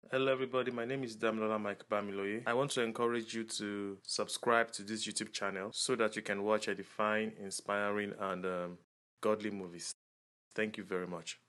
Hello everybody, my name is Damilola Mike Bamiloye. I want to encourage you to subscribe to this YouTube channel so that you can watch edifying, inspiring and godly movies. Thank you very much.